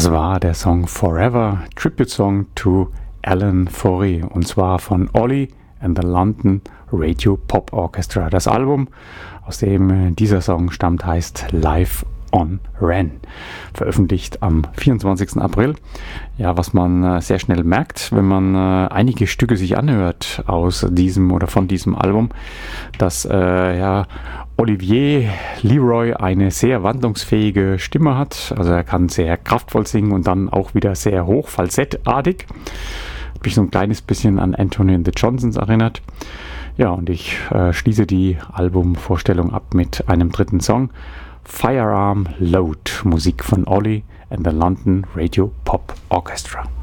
Das war der Song Forever, Tribute Song to Alan Fauré, und zwar von Ollie and the London Radio Pop Orchestra. Das Album, aus dem dieser Song stammt, heißt Live on Ren, veröffentlicht am 24. April. Ja, was man sehr schnell merkt, wenn man einige Stücke sich anhört aus diesem oder von diesem Album, dass Olivier Leroy eine sehr wandlungsfähige Stimme hat. Also er kann sehr kraftvoll singen und dann auch wieder sehr hoch, falsettartig. Hat mich so ein kleines bisschen an Anthony and the Johnsons erinnert. Ja, und ich schließe die Albumvorstellung ab mit einem dritten Song. Firearm Load, Musik von Ollie and the London Radio Pop Orchestra.